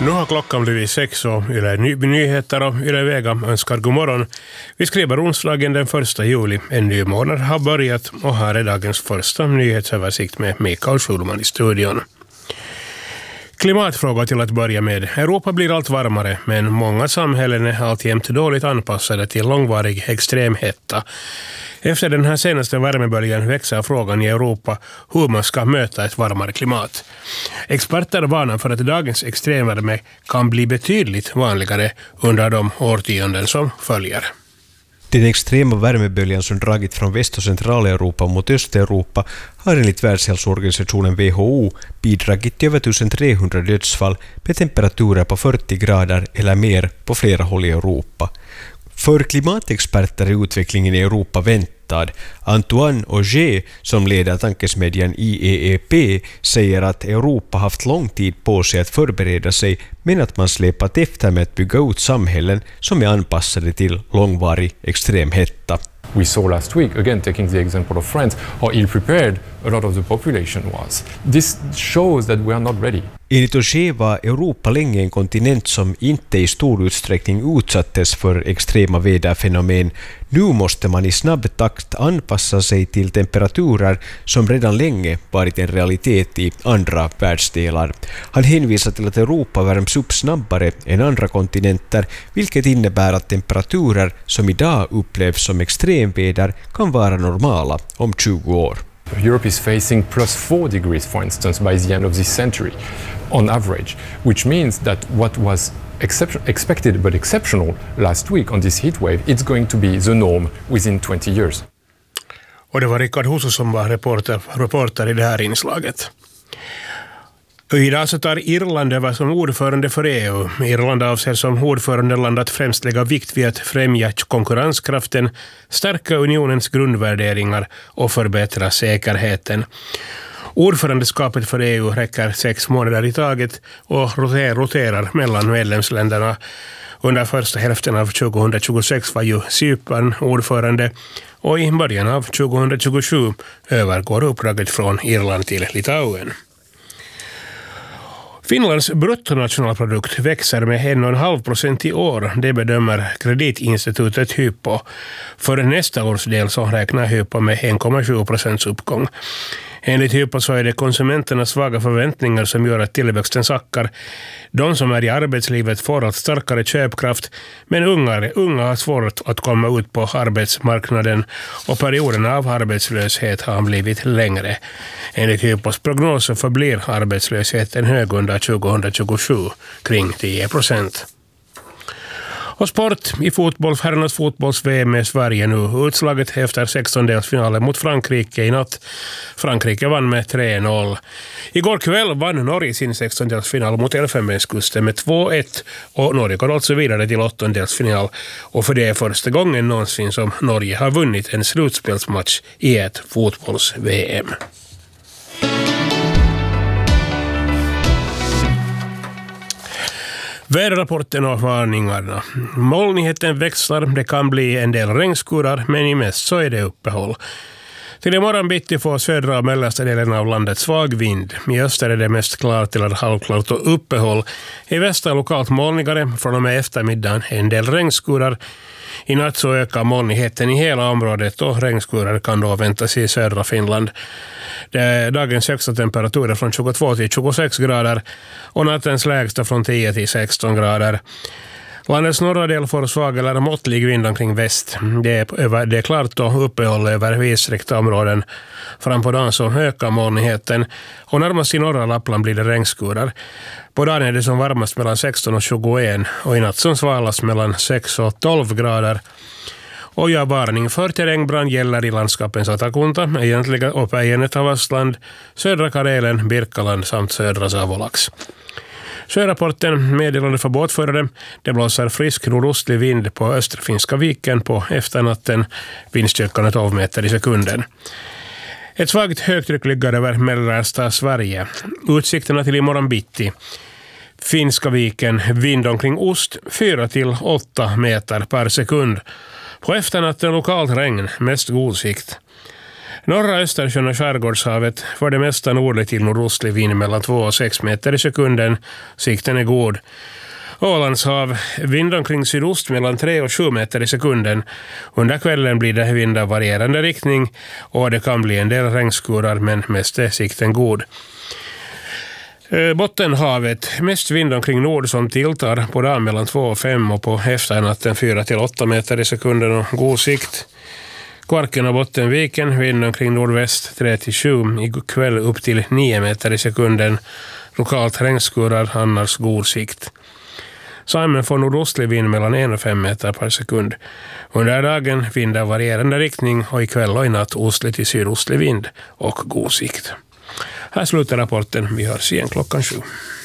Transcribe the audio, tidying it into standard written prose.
Nu har klockan blivit 6 och Yle Nyheter och Yle Vega önskar god morgon. Vi skriver onsdagen den 1 juli. En ny månad har börjat och här är dagens första nyhetsöversikt med Mikael Schulman i studion. Klimatfråga till att börja med. Europa blir allt varmare, men många samhällen är alltjämt dåligt anpassade till långvarig extremhetta. Efter den här senaste värmeböljan växer frågan i Europa hur man ska möta ett varmare klimat. Experter varnar för att dagens extremvärme kan bli betydligt vanligare under de årtionden som följer. Den extrema värmeböljan som dragit från Väst- och Centraleuropa mot Östeuropa har enligt Världshälsoorganisationen WHO bidragit till över 1300 dödsfall med temperaturer på 40 grader eller mer på flera håll i Europa. För klimatexperter är utvecklingen i Europa väntad. Antoine Auger, som leder tankesmedjan IEEP, säger att Europa haft lång tid på sig att förbereda sig, men att man släpat efter med att bygga ut samhällen som är anpassade till långvarig extremhetta. We saw last week, again taking the example of France, how ill-prepared a lot of the population was. This shows that we are not ready. Enligt Auger var Europa länge en kontinent som inte i stor utsträckning utsattes för extrema väderfenomen. Nu måste man i snabb takt anpassa sig till temperaturer som redan länge varit en realitet i andra världsdelar. Han hänvisar till att Europa värms upp snabbare än andra kontinenter, vilket innebär att temperaturer som idag upplevs som extremväder kan vara normala om 20 år. Europe is facing +4 degrees, for instance, by the end of this century, on average, which means that what was expected but exceptional last week on this heat wave, it's going to be the norm within 20 years. Och det var Rickard Husso som var reporter i det här inslaget. Idag så tar Irland över som ordförande för EU. Irland avser som ordförandeland att främst lägga vikt vid att främja konkurrenskraften, stärka unionens grundvärderingar och förbättra säkerheten. Ordförandeskapet för EU räcker 6 månader i taget och roterar mellan medlemsländerna. Under första hälften av 2026 var ju Cypern ordförande och i början av 2027 övergår uppdraget från Irland till Litauen. Finlands bruttonationalprodukt växer med 1,5% i år. Det bedömer kreditinstitutet Hypo. För nästa års del så räknar Hypo med 1,7% uppgång. Enligt Hypo så är det konsumenternas svaga förväntningar som gör att tillväxten sackar. De som är i arbetslivet får allt starkare köpkraft, men unga har svårt att komma ut på arbetsmarknaden och perioden av arbetslöshet har blivit längre. Enligt Hypos prognoser förblir arbetslösheten hög under 2027, kring 10%. Och sport i fotboll, herrarnas fotbolls-VM i Sverige nu. Utslaget efter 16-delsfinalen mot Frankrike i natt. Frankrike vann med 3-0. Igår kväll vann Norge sin 16-delsfinal mot Elfenbenskusten med 2-1 och Norge går alltså vidare till 8-delsfinal. Och för det är första gången någonsin som Norge har vunnit en slutspelsmatch i ett fotbolls-VM. Väderrapporten och varningarna. Molnigheten växlar, det kan bli en del regnskurar, men i mest så är det uppehåll. Till imorgon bitti får södra och mellersta delen av landet svag vind. I öster är det mest klart till halvklart och uppehåll. I väster lokalt molnigare, från och med eftermiddagen en del regnskurar. I natt så ökar molnigheten i hela området och regnskurar kan då väntas i södra Finland. Dagens högsta temperaturer från 22 till 26 grader och nattens lägsta från 10 till 16 grader. Landets norra del får svag eller måttlig vind omkring väst. Det är klart och uppehåll över vidsträckta områden. Fram på dagen så ökar molnigheten och närmast i norra Lappland blir det regnskurar. På dagen är det som varmast mellan 16 och 21 och i natt som svalast mellan 6 och 12 grader. Och varning för terrängbrand gäller i landskapen Satakunta, egentligen och Päijänne av Östland, södra Karelen, Birkaland samt södra Savolax. Sjörapporten meddelande för båtförare. Det blåser frisk nordostlig vind på Österfinska viken på efternatten. Vindstyrkan är 12 meter i sekunden. Ett svagt högtryck ligger över mellersta Sverige. Utsikterna till imorgon bitti. Finska viken, vind omkring ost 4 till 8 meter per sekund. På efternatten lokalt regn, mest god sikt. Norra Östersjön och skärgårdshavet för det mesta nordlig till nordostlig vind mellan 2 och 6 meter i sekunden. Sikten är god. Ålands hav, vind omkring sydost mellan 3 och 7 meter i sekunden. Under kvällen blir det vind av varierande riktning och det kan bli en del regnskurar, men mest är sikten god. Bottenhavet, mest vind omkring nord som tilltar på dagen mellan 2 och 5 och på efternatten 4 till 8 meter i sekunden och god sikt. Kvarken och Bottenviken, vind omkring nordväst 3 till 7, ikväll upp till 9 meter i sekunden. Lokalt regnskurar, annars god sikt. Saimen får nordostlig vind mellan 1 och 5 meter per sekund. Under dagen vind av varierande riktning och ikväll och i natt ostlig till sydostlig vind och god sikt. Här slutar rapporten. Vi hörs igen klockan 7.